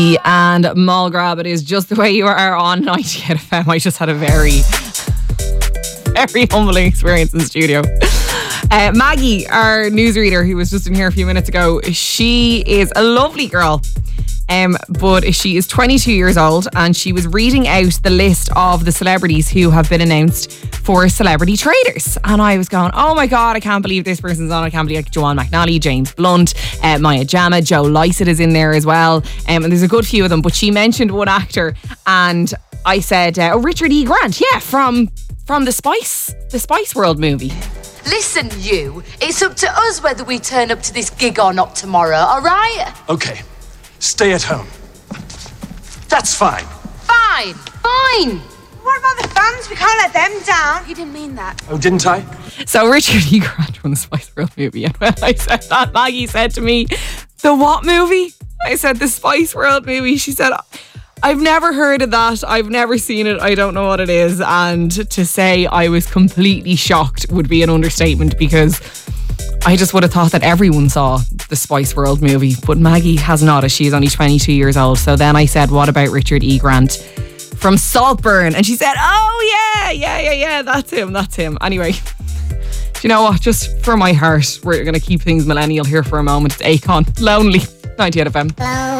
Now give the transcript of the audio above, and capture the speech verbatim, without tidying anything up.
And Mulgrab, it is just the way you are on ninety-eight F M. I just had a very, very humbling experience in the studio. Uh, Maggie, our newsreader, who was just in here a few minutes ago, she is a lovely girl. Um, but she is twenty-two years old and she was reading out the list of the celebrities who have been announced for Celebrity Traders. And I was going, oh my God, I can't believe this person's on. I can't believe like Joanne McNally, James Blunt, uh, Maya Jama, Joe Lycett is in there as well. Um, and there's a good few of them. But she mentioned one actor and I said, uh, oh, Richard E. Grant. Yeah, from from the Spice, the Spice World movie. Listen, you, it's up to us whether we turn up to this gig or not tomorrow, all right? Okay. Stay at home. That's fine. Fine, fine. What about the fans? We can't let them down. You didn't mean that. Oh, didn't I? So Richard E. Grant from the Spice World movie. And when I said that, Maggie said to me, the what movie? I said, the Spice World movie. She said, I've never heard of that. I've never seen it. I don't know what it is. And to say I was completely shocked would be an understatement because I just would have thought that everyone saw the Spice World movie, but Maggie has not, as she's only twenty-two years old. So then I said, what about Richard E. Grant from Saltburn? And she said, oh yeah, yeah, yeah, yeah, that's him, that's him. Anyway, do you know what? Just for my heart, we're going to keep things millennial here for a moment. It's Akon, Lonely, ninety-eight F M.